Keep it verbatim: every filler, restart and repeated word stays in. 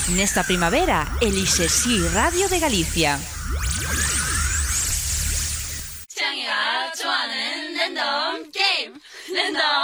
Nesta primavera, elixe Si Radio de Galicia. 창이가 좋아하는 랜덤 게임 랜덤